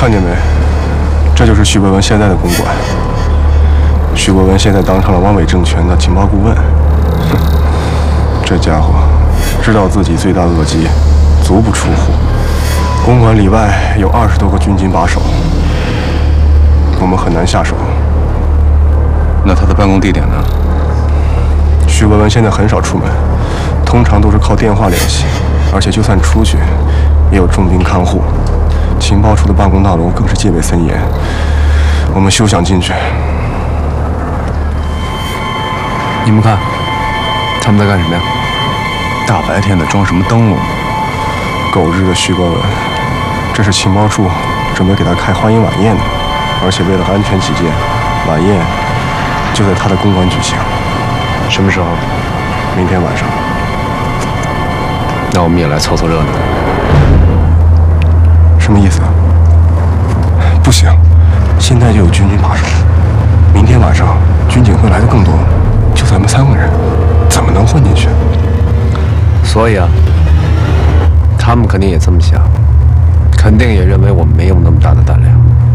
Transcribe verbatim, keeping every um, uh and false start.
看见没？这就是徐伯文现在的公馆。徐伯文现在当上了汪伪政权的情报顾问。哼，这家伙知道自己罪大恶极，足不出户。公馆里外有二十多个军警把守，我们很难下手。 那他的办公地点呢？ 徐伯文现在很少出门，通常都是靠电话联系，而且就算出去，也有重兵看护。情报处的办公大楼更是戒备森严，我们休想进去。 你们看，他们在干什么呀？大白天的装什么灯笼？ 狗日的徐伯文，这是情报处准备给他开欢迎晚宴呢，而且为了安全起见，晚宴就在他的公馆举行。 什么时候？ 明天晚上。 那我们也来凑凑热闹。 什么意思？不行，现在就有军警把守，明天晚上军警会来的更多，就咱们三个人，怎么能混进去？ 所以啊，他们肯定也这么想，肯定也认为我们没有那么大的胆量。